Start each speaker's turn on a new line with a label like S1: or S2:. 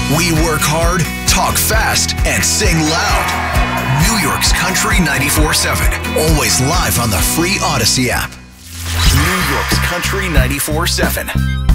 S1: We work hard, talk fast, and sing loud. New York's Country 94.7. Always live on the free Odyssey app. New York's Country 94.7.